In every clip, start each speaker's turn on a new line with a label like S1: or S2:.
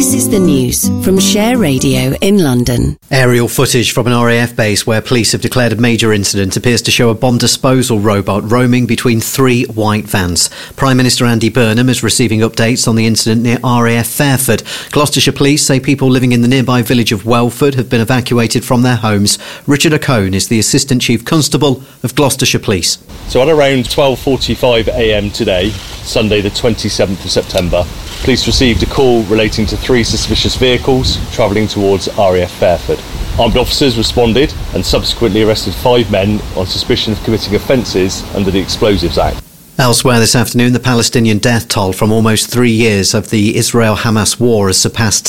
S1: This is the news from Share Radio in London.
S2: Aerial footage from an RAF base where police have declared a major incident appears to show a bomb disposal robot roaming between three white vans. Prime Minister Andy Burnham is receiving updates on the incident near RAF Fairford. Gloucestershire police say people living in the nearby village of Welford have been evacuated from their homes. Richard O'Cone is the Assistant Chief Constable of Gloucestershire Police.
S3: So at around 12:45am today, Sunday the 27th of September, police received a call relating to three suspicious vehicles travelling towards RAF Fairford. Armed officers responded and subsequently arrested 5 men on suspicion of committing offences under the Explosives Act.
S2: Elsewhere this afternoon, the Palestinian death toll from almost 3 years of the Israel-Hamas war has surpassed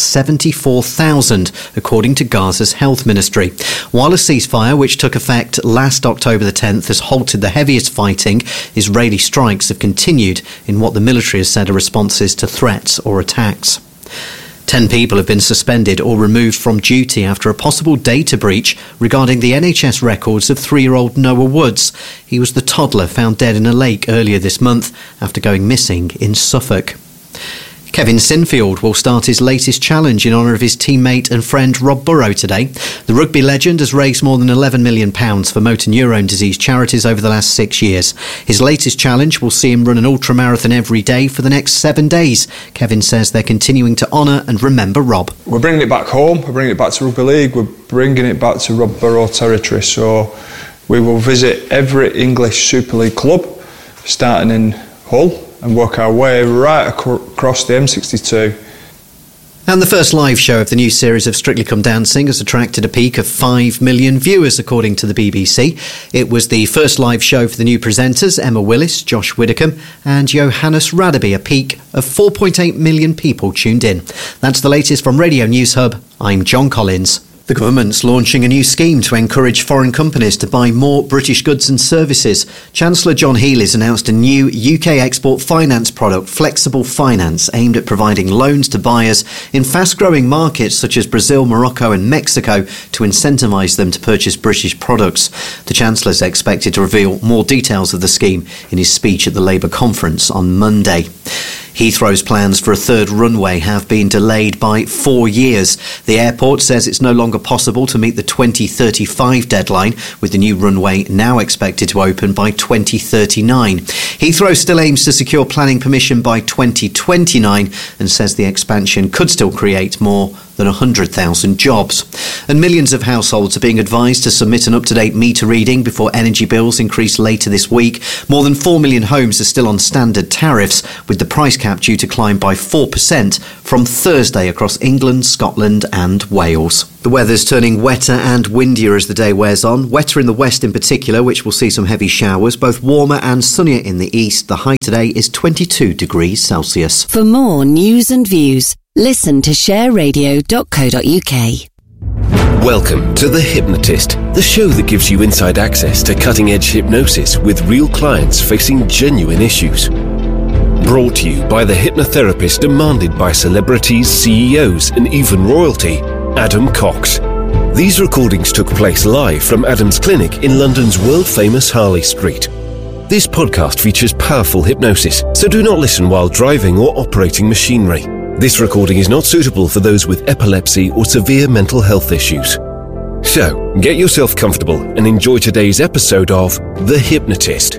S2: 74,000, according to Gaza's health ministry. While a ceasefire, which took effect last October the 10th, has halted the heaviest fighting, Israeli strikes have continued in what the military has said are responses to threats or attacks. 10 people have been suspended or removed from duty after a possible data breach regarding the NHS records of 3-year-old Noah Woods. He was the toddler found dead in a lake earlier this month after going missing in Suffolk. Kevin Sinfield will start his latest challenge in honour of his teammate and friend Rob Burrow today. The rugby legend has raised more than £11 million for motor neurone disease charities over the last 6 years. His latest challenge will see him run an ultramarathon every day for the next 7 days. Kevin says they're continuing to honour and remember Rob.
S4: We're bringing it back home, we're bringing it back to Rugby League, we're bringing it back to Rob Burrow territory. So we will visit every English Super League club, starting in Hull, and work our way right across the M62.
S2: And the first live show of the new series of Strictly Come Dancing has attracted a peak of 5 million viewers, according to the BBC. It was the first live show for the new presenters, Emma Willis, Josh Widdicombe and Johannes Radaby. A peak of 4.8 million people tuned in. That's the latest from Radio News Hub. I'm John Collins. The government's launching a new scheme to encourage foreign companies to buy more British goods and services. Chancellor John Healey's announced a new UK export finance product, Flexible Finance, aimed at providing loans to buyers in fast-growing markets such as Brazil, Morocco and Mexico to incentivise them to purchase British products. The Chancellor is expected to reveal more details of the scheme in his speech at the Labour conference on Monday. Heathrow's plans for a third runway have been delayed by 4 years. The airport says it's no longer possible to meet the 2035 deadline, with the new runway now expected to open by 2039. Heathrow still aims to secure planning permission by 2029 and says the expansion could still create more than 100,000 jobs. And millions of households are being advised to submit an up-to-date meter reading before energy bills increase later this week. More than 4 million homes are still on standard tariffs, with the price cap due to climb by 4% from Thursday across England, Scotland and Wales. The weather's turning wetter and windier as the day wears on. Wetter in the west in particular, which will see some heavy showers, both warmer and sunnier in the east. The high today is 22 degrees Celsius.
S1: For more news and views, listen to shareradio.co.uk.
S5: Welcome to The Hypnotist, the show that gives you inside access to cutting-edge hypnosis with real clients facing genuine issues. Brought to you by the hypnotherapist demanded by celebrities, CEOs and even royalty, Adam Cox. These recordings took place live from Adam's clinic in London's world-famous Harley Street. This podcast features powerful hypnosis, so do not listen while driving or operating machinery. This recording is not suitable for those with epilepsy or severe mental health issues. So, get yourself comfortable and enjoy today's episode of The Hypnotist.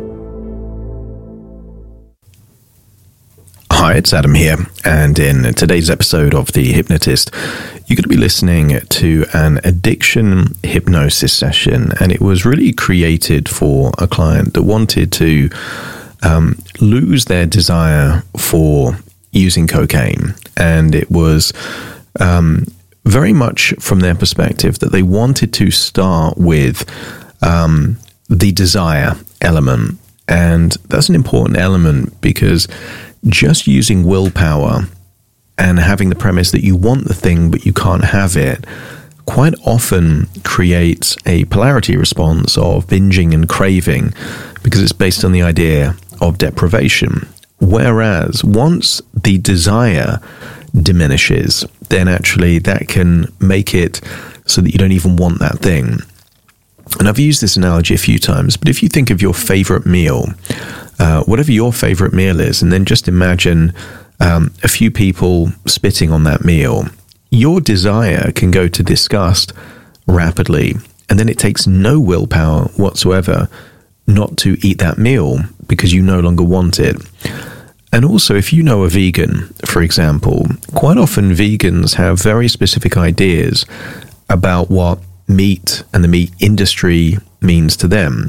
S6: Hi, it's Adam here, and in today's episode of The Hypnotist, you're going to be listening to an addiction hypnosis session, and it was really created for a client that wanted to lose their desire for using cocaine, and it was very much from their perspective that they wanted to start with the desire element, and that's an important element because just using willpower and having the premise that you want the thing but you can't have it quite often creates a polarity response of binging and craving because it's based on the idea of deprivation. Whereas once the desire diminishes, then actually that can make it so that you don't even want that thing. And I've used this analogy a few times, but if you think of your favorite meal, whatever your favorite meal is, and then just imagine a few people spitting on that meal, your desire can go to disgust rapidly, and then it takes no willpower whatsoever not to eat that meal because you no longer want it. And also, if you know a vegan, for example, quite often vegans have very specific ideas about what meat and the meat industry means to them.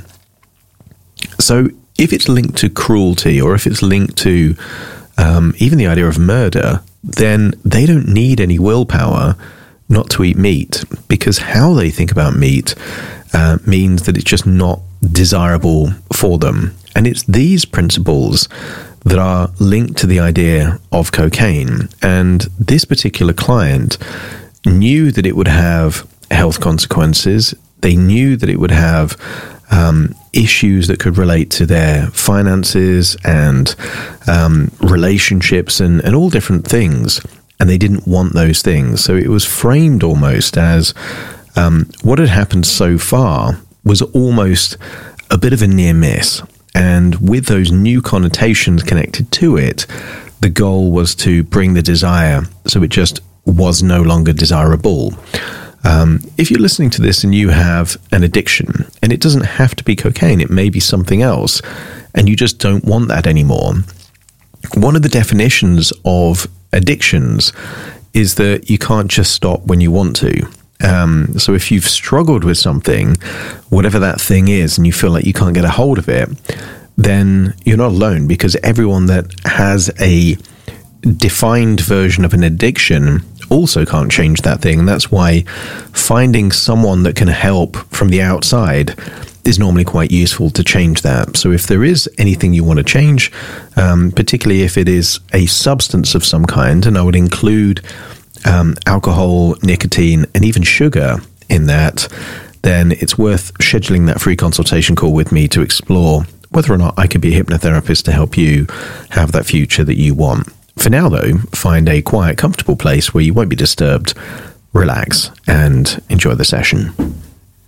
S6: So if it's linked to cruelty, or if it's linked to even the idea of murder, then they don't need any willpower not to eat meat, because how they think about meat means that it's just not desirable for them. And it's these principles that are linked to the idea of cocaine. And this particular client knew that it would have health consequences. They knew that it would have issues that could relate to their finances and relationships and all different things. And they didn't want those things. So it was framed almost as what had happened so far was almost a bit of a near miss. And with those new connotations connected to it, the goal was to bring the desire so it just was no longer desirable. If you're listening to this and you have an addiction, and it doesn't have to be cocaine, it may be something else, and you just don't want that anymore. One of the definitions of addictions is that you can't just stop when you want to. So if you've struggled with something, whatever that thing is, and you feel like you can't get a hold of it, then you're not alone, because everyone that has a defined version of an addiction also can't change that thing. And that's why finding someone that can help from the outside is normally quite useful to change that. So if there is anything you want to change, particularly if it is a substance of some kind, and I would include alcohol, nicotine, and even sugar in that, then it's worth scheduling that free consultation call with me to explore whether or not I could be a hypnotherapist to help you have that future that you want. For now, though, find a quiet, comfortable place where you won't be disturbed, relax, and enjoy the session.